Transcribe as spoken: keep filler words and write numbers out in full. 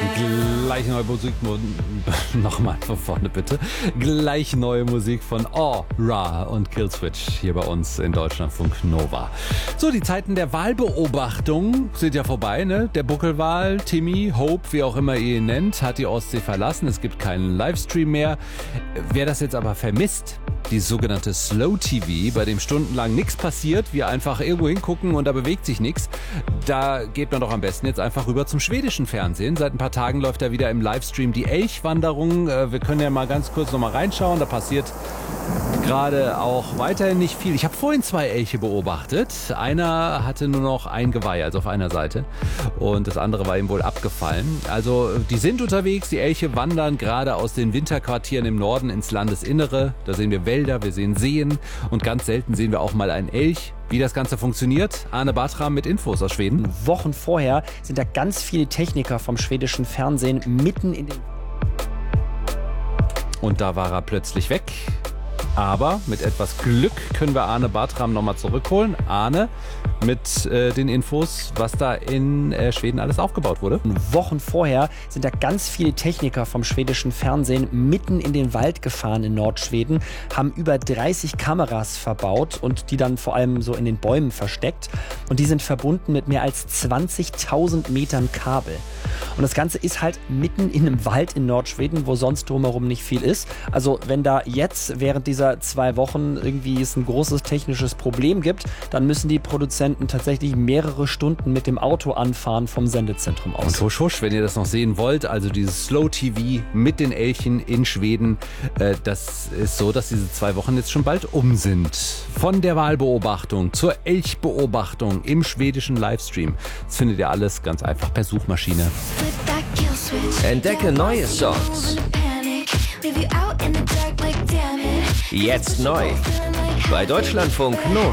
Gleich neue Musik, nochmal von vorne bitte. Gleich neue Musik von Aura und Killswitch hier bei uns in Deutschlandfunk Nova. So, die Zeiten der Wahlbeobachtung sind ja vorbei, ne? Der Buckelwal, Timmy, Hope, wie auch immer ihr ihn nennt, hat die Ostsee verlassen. Es gibt keinen Livestream mehr. Wer das jetzt aber vermisst, die sogenannte Slow T V, bei dem stundenlang nichts passiert, wir einfach irgendwo hingucken und da bewegt sich nichts, da geht man doch am besten jetzt einfach rüber zum schwedischen Fernsehen. Seit ein paar Tagen läuft da wieder im Livestream die Elchwanderung. Wir können ja mal ganz kurz noch mal reinschauen, da passiert gerade auch weiterhin nicht viel. Ich habe vorhin zwei Elche beobachtet. Einer hatte nur noch ein Geweih, also auf einer Seite, und das andere war ihm wohl abgefallen. Also die sind unterwegs, die Elche wandern gerade aus den Winterquartieren im Norden ins Landesinnere. Da sehen wir Wälder, wir sehen Seen und ganz selten sehen wir auch mal einen Elch. Wie das Ganze funktioniert, Arne Bartram mit Infos aus Schweden. Wochen vorher sind da ganz viele Techniker vom schwedischen Fernsehen mitten in den... Und da war er plötzlich weg. Aber mit etwas Glück können wir Arne Bartram nochmal zurückholen. Arne, mit äh, den Infos, was da in äh, Schweden alles aufgebaut wurde. Wochen vorher sind da ganz viele Techniker vom schwedischen Fernsehen mitten in den Wald gefahren in Nordschweden, haben über dreißig Kameras verbaut und die dann vor allem so in den Bäumen versteckt. Und die sind verbunden mit mehr als zwanzigtausend Metern Kabel. Und das Ganze ist halt mitten in einem Wald in Nordschweden, wo sonst drumherum nicht viel ist. Also wenn da jetzt während dieser zwei Wochen irgendwie es ein großes technisches Problem gibt, dann müssen die Produzenten tatsächlich mehrere Stunden mit dem Auto anfahren vom Sendezentrum aus. Und husch, husch, wenn ihr das noch sehen wollt, also dieses Slow T V mit den Elchen in Schweden, äh, das ist so, dass diese zwei Wochen jetzt schon bald um sind. Von der Wahlbeobachtung zur Elchbeobachtung im schwedischen Livestream. Das findet ihr alles ganz einfach per Suchmaschine. Entdecke neue Songs. Jetzt neu bei Deutschlandfunk Nova.